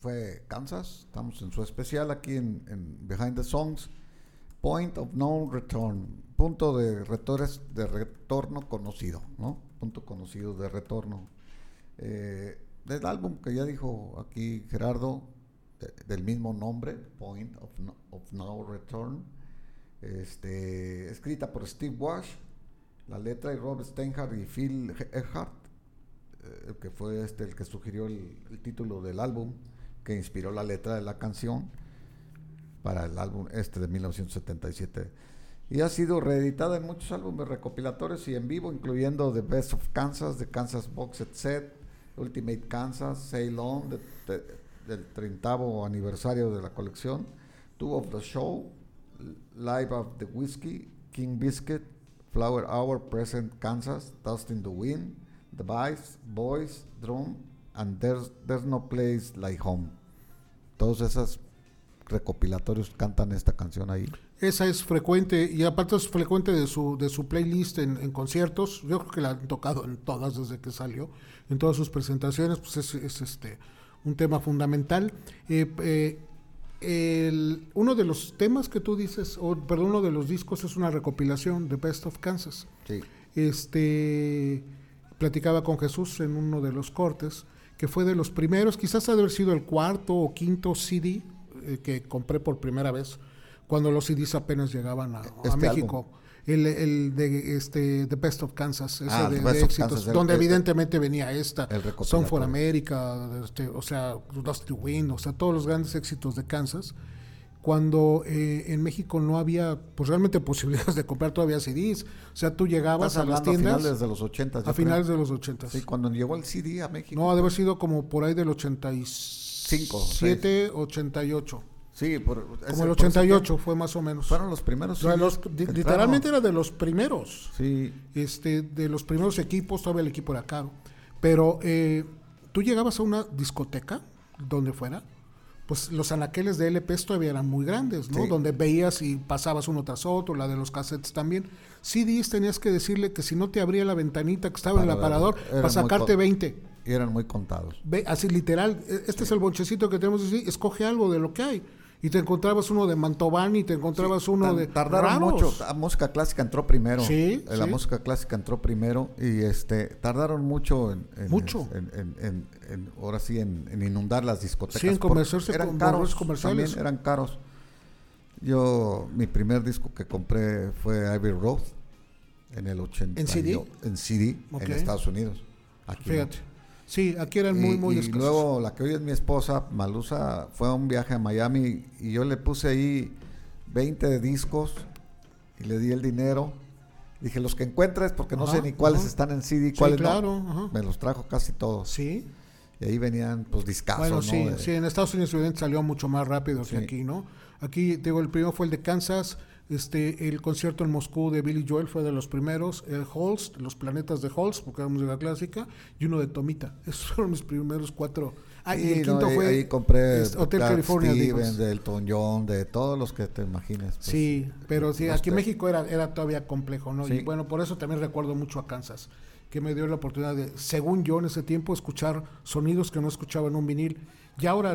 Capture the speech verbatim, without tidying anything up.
fue Kansas. Estamos en su especial aquí en, en Behind the Songs. Point of No Return, punto de, retores, de retorno conocido, ¿no? Punto conocido de retorno. Eh, del álbum que ya dijo aquí Gerardo, de, del mismo nombre, Point of No, of no Return, este, escrita por Steve Walsh, la letra y Rob Steinhardt y Phil Earhart, eh, que fue este el que sugirió el, el título del álbum, que inspiró la letra de la canción para el álbum este de mil novecientos setenta y siete, y ha sido reeditada en muchos álbumes recopilatorios y en vivo, incluyendo The Best of Kansas, The Kansas Boxed Set, Ultimate Kansas, Sail On, de, de, del treintaavo aniversario de la colección, Two of the Show, Live of the Whiskey, King Biscuit, Flower Hour, Present Kansas, Dust in the Wind, The Vice, Boys, Drum, and There's, There's No Place Like Home. Todos esos recopilatorios cantan esta canción ahí. Esa es frecuente, y aparte es frecuente de su de su playlist en, en conciertos. Yo creo que la han tocado en todas desde que salió, en todas sus presentaciones, pues es, es este un tema fundamental. Eh, eh, el, uno de los temas que tú dices, o perdón, uno de los discos es una recopilación de Best of Kansas. Sí. Este, platicaba con Jesús en uno de los cortes, que fue de los primeros, quizás ha de haber sido el cuarto o quinto C D eh, que compré por primera vez, cuando los C Ds apenas llegaban a, este a México. El, el de este The Best of Kansas, ese ah, de, de éxitos, Kansas, el, el, donde evidentemente venía esta, Song for America, este, o sea, Dusty Wind, o sea, todos los grandes éxitos de Kansas, cuando eh, en México no había pues realmente posibilidades de comprar todavía C Ds, o sea, tú llegabas a las tiendas a finales de los ochenta, a finales de los ochenta. Sí, cuando llegó el C D a México. No, ha de haber sido como por ahí del ochenta y siete, ochenta y ocho. Sí, por, como el ochenta y ocho fue más o menos. Fueron los primeros. O sea, los, literalmente era de los primeros. Sí. Este, de los primeros equipos, todavía el equipo era caro. Pero eh, tú llegabas a una discoteca, donde fuera, pues los anaqueles de L Ps todavía eran muy grandes, ¿no? Sí. Donde veías y pasabas uno tras otro, la de los cassettes también. C Ds tenías que decirle que si no te abría la ventanita que estaba para en el aparador, para sacarte veinte. Y eran muy contados. Ve, así literal, este sí. es el bonchecito que tenemos así, escoge algo de lo que hay. Y te encontrabas uno de Mantovani, te encontrabas sí, uno tan, de tardaron raros. mucho. La música clásica entró primero. Sí, la sí. música clásica entró primero y este tardaron mucho en, en mucho en, en, en, en ahora sí en, en inundar las discotecas. Sí, en comerciarse eran con caros comerciales. También eran caros. Yo mi primer disco que compré fue Abbey Road en el ochenta. ¿En C D? En C D okay. En Estados Unidos. Aquí Fíjate. No. Sí, aquí eran muy, y, muy y escasos. Y luego la que hoy es mi esposa, Malusa, fue a un viaje a Miami y yo le puse ahí veinte discos y le di el dinero. Dije, los que encuentres, porque no ajá, sé ni cuáles ajá. están en C D, cuáles sí, claro, no. Ajá. Me los trajo casi todos. Sí. Y ahí venían, pues, discazos, bueno, sí, ¿no? De... sí, en Estados Unidos evidentemente salió mucho más rápido sí. que aquí, ¿no? Aquí, digo, el primero fue el de Kansas. Este, el concierto en Moscú de Billy Joel fue de los primeros, el Holst, los planetas de Holst, porque era música clásica, y uno de Tomita. Esos fueron mis primeros cuatro. Ah, sí, y el no, quinto ahí, fue ahí compré es, Hotel Clark California. Steven, de Elton John, de todos los que te imagines. Pues, sí, pero sí, aquí en te... México era, era todavía complejo, ¿no? Sí. Y bueno, por eso también recuerdo mucho a Kansas, que me dio la oportunidad de, según yo en ese tiempo, escuchar sonidos que no escuchaba en un vinil. Y ahora